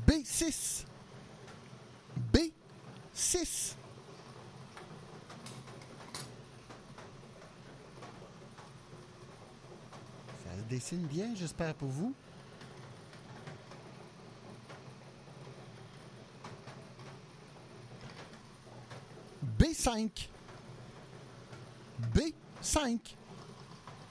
B6. B6. Ça se dessine bien, j'espère pour vous. B5. B5.